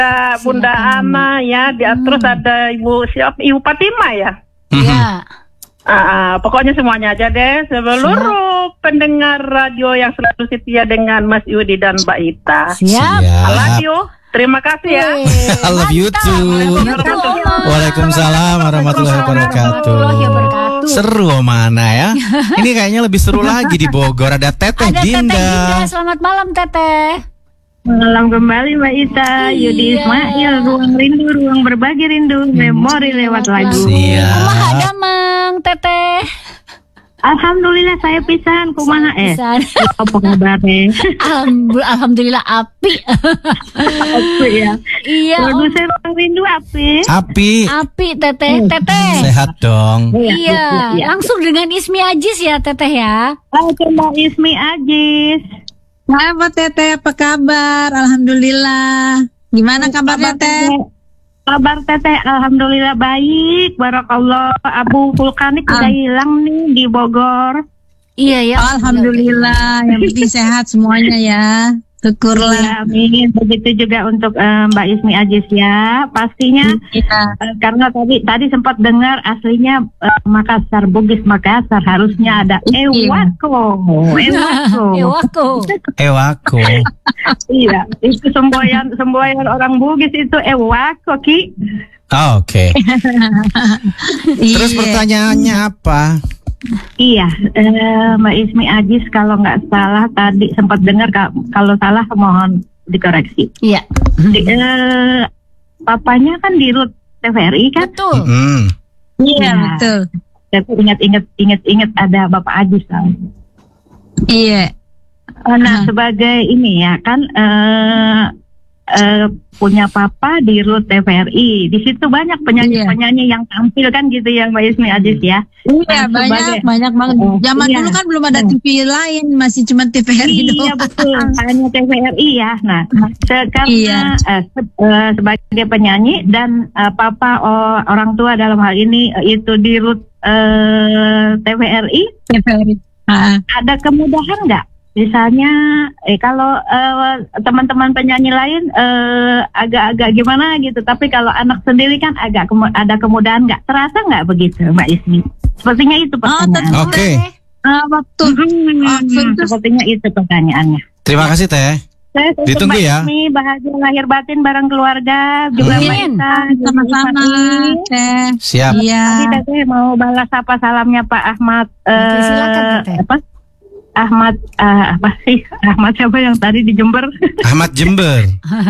Bunda Ana ya, terus ada Ibu Fatima ya. Iya. Pokoknya semuanya aja deh, seluruh pendengar radio yang selalu setia dengan Mas Yudi dan Mbak Ita. Siap. I love you. Terima kasih ya. I love you too. Waalaikumsalam warahmatullahi wabarakatuh. Seru mana ya? Ini kayaknya lebih seru lagi di Bogor. Ada Teteh Dinda. Selamat malam Teteh. Malam kembali Mbak Ita, Yudi Ismail, ruang rindu, ruang berbagi rindu, memori lewat lagu. Siap. Kumaha damang Teteh. Alhamdulillah saya pisan, kumaha Pisan. Apa kabarnya? Alhamdulillah api. Api ya. Iya. Produser ruang rindu api. Api Teteh. Teteh. Sehat dong. Iya. Langsung dengan Ismi Ajis ya Teteh ya. Oke Mbak Ismi Ajis. Selamat Teteh, apa kabar? Alhamdulillah. Gimana kabarnya Teh? Kabar Teteh, alhamdulillah baik. Barakallah. Abu vulkanik udah hilang nih di Bogor. Iya ya. Alhamdulillah. Yang penting sehat semuanya ya. Syukurlah. Ya, amin. Begitu juga untuk Mbak Ismi Ajis ya. Pastinya karena tadi sempat dengar aslinya Makassar, Bugis Makassar, harusnya ada Ewako. Iya, itu semboyan orang Bugis itu Ewako Ki. Oke. Terus pertanyaannya apa? Iya, Mbak Ismi Ajis kalau nggak salah tadi sempat dengar, kalau salah mohon dikoreksi. Iya. Papanya kan di RUT TVRI kan? Betul. Iya betul. Tapi ingat ada Bapak Ajis kan? Iya. Nah sebagai ini ya kan punya papa di RUT TVRI. Di situ banyak penyanyi-penyanyi yang tampil kan gitu yang Mbak Ismi Ajis ya. Iya, banyak banget. Zaman dulu kan belum ada TV lain, masih cuma TVRI doang. Iya betul, hanya TVRI ya. Nah, sekarang sebagai penyanyi dan papa orang tua dalam hal ini itu di RUT TVRI. Ada kemudahan nggak? Misalnya, kalau teman-teman penyanyi lain agak-agak gimana gitu, tapi kalau anak sendiri kan agak ada kemudahan nggak? Terasa nggak begitu, Mbak Ismi? Sepertinya itu pertanyaan. Oke. Waktu Sepertinya itu pertanyaannya. Terima kasih Teh. Saya ditunggu Mbak ya. Ismi, bahagia lahir batin bareng keluarga, juga Mbak Ita, sama-sama Teh. Siap. Iya. Tadi Teh mau balas apa salamnya Pak Ahmad. Silakan Teh. Ahmad Ahmad siapa yang tadi di Jember? Ahmad Jember.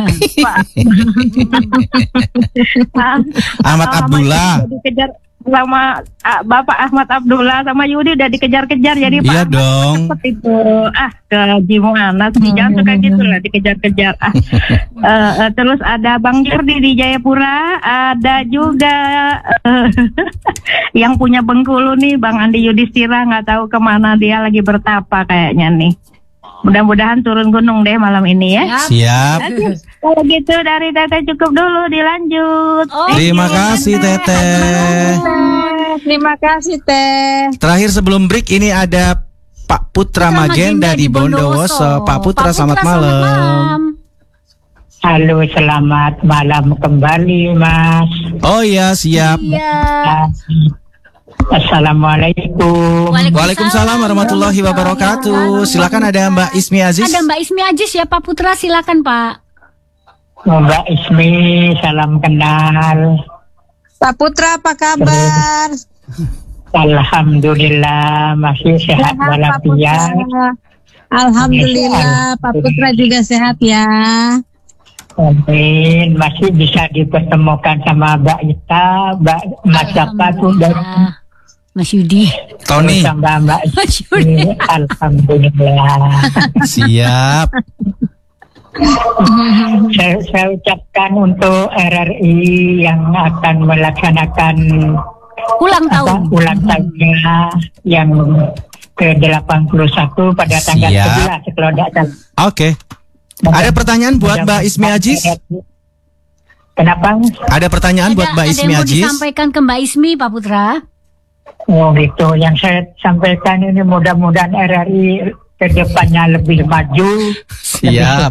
Ahmad Abdullah. Dikejar sama Bapak Ahmad Abdullah sama Yudi udah dikejar-kejar jadi Iya Pak dong. Ahmad itu gimana sih, jangan suka gitu lah dikejar-kejar. Terus ada Bang Jordi di Jayapura, ada juga yang punya Bengkulu nih Bang Andi Yudhistira, nggak tahu kemana dia lagi bertapa kayaknya nih. Mudah-mudahan turun gunung deh malam ini ya. Siap. Kalau gitu dari Teteh cukup dulu, dilanjut. Terima kasih Teteh. Terima kasih Teh. Terakhir sebelum break ini ada Pak Putra Magenda di Bondowoso. Pak Putra, selamat malam. Halo, selamat malam kembali Mas. Oh iya, siap. Assalamualaikum. Waalaikumsalam warahmatullahi wabarakatuh. Silakan, ada Mbak Ismi Ajis. Ada Mbak Ismi Ajis ya Pak Putra, silakan Pak. Mbak Ismi, salam kenal. Pak Putra apa kabar? Alhamdulillah masih sehat walafiat. Alhamdulillah Pak Putra juga sehat ya. Amin. Masih bisa dipertemukan sama Mbak Ita, Mas Jaka dan Mas Yudi, Tony, sama Mbak Ismi. Alhamdulillah. Siap. Saya ucapkan untuk RRI yang akan melaksanakan ulang tahunnya yang ke-81 pada tanggal 11 kalau tidak salah. Oke. Ada pertanyaan buat Mbak Ismi Ajis? Kenapa? Ada pertanyaan buat Mbak Ismi Ajis? Ada yang Ajis? mau disampaikan ke Mbak Ismi, Pak Putra? Oh gitu. Yang saya sampaikan ini mudah-mudahan RRI ke depannya lebih maju. Siap.